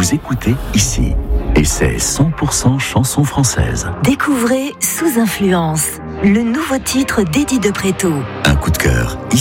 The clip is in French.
vous écoutez ici. Et c'est 100% chansons françaises. Découvrez Sous Influence, le nouveau titre d'Eddie de Pretto. Un coup de cœur ici.